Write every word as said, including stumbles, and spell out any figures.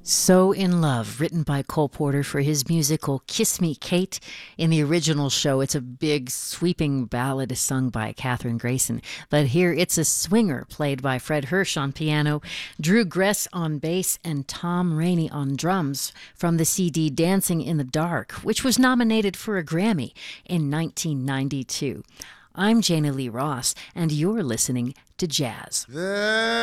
So in Love, written by Cole Porter for his musical Kiss Me, Kate. In the original show, it's a big, sweeping ballad sung by Katherine Grayson. But here, it's a swinger played by Fred Hirsch on piano, Drew Gress on bass, and Tom Rainey on drums from the C D Dancing in the Dark, which was nominated for a Grammy in nineteen ninety-two. I'm Jana Lee Ross, and you're listening to Jazz.